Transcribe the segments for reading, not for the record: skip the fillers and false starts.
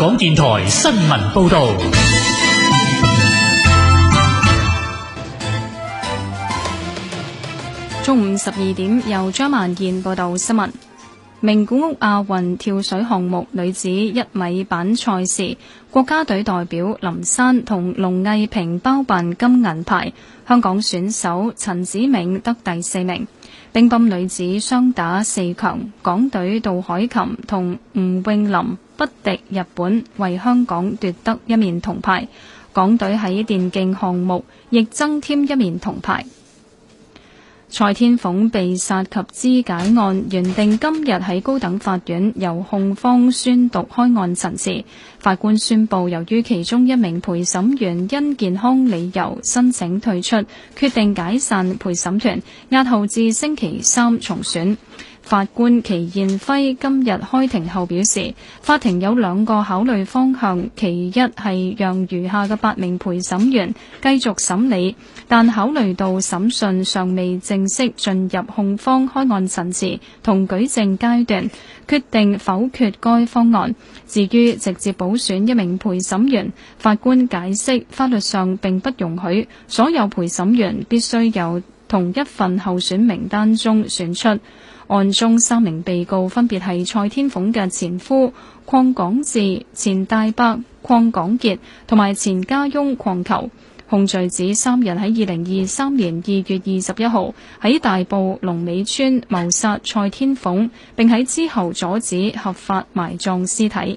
港電台新聞報道。 中午12點，由張曼燕報道新聞。名古屋亞運跳水項目女子1米板賽事，國家隊代表林珊同龍藝萍包辦金銀牌，香港選手陳子銘得第4名。乒乓女子雙打4強，港隊杜海琴同吳詠琳不敵日本，為香港奪得1面銅牌。港隊喺電競項目亦增添1面銅牌。蔡天鳳被殺及肢解案原定今日喺高等法院由控方宣讀開案陳詞，法官宣布由於其中1名陪審員因健康理由申請退出，決定解散陪審團，押後至星期3重選。法官祁燕輝今日開庭後表示，法庭有2個考慮方向，其一係讓餘下嘅8名陪審員繼續審理，但考慮到審訊尚未正式進入控方開案陳詞同舉證階段，決定否決該方案。至於直接補選1名陪審員，法官解釋法律上並不容許，所有陪審員必須由同一份候選名單中選出。案中3名被告分別係蔡天鳳嘅前夫鄺港智、前大伯鄺港傑同埋前家翁鄺球。控罪指3人喺2023年2月21號喺大埔龍尾村謀殺蔡天鳳，並喺之後阻止合法埋葬屍體。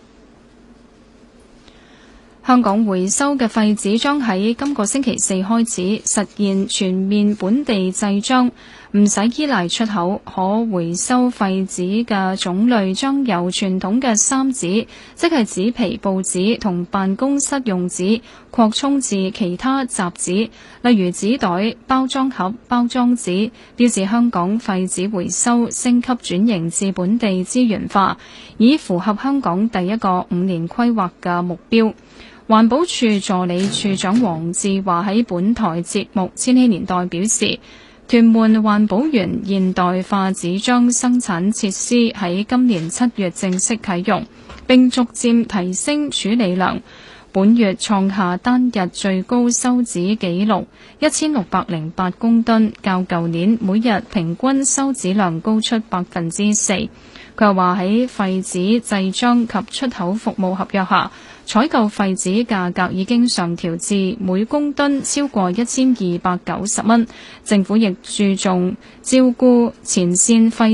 香港回收嘅廢紙將喺今個星期4開始實現全面本地製裝，唔使依賴出口。可回收廢紙嘅種類將由傳統嘅3紙，即係紙皮、報紙同辦公室用紙，擴充至其他雜紙，例如紙袋、包裝盒、包裝紙，標示香港廢紙回收升級轉型至本地資源化，以符合香港第一個5年規劃嘅目標。環保署助理處長黃志華喺本台節目《千禧年代》表示，屯門環保園現代化紙張生產設施喺今年7月正式啟用，並逐漸提升處理量。本月創下單日最高收紙紀錄1608公噸，較舊年每日平均收紙量高出4%。佢又話喺廢紙製裝及出口服務合約下，採購廢紙價格已經上調至每公噸超過1290蚊。政府亦注重照顧前線廢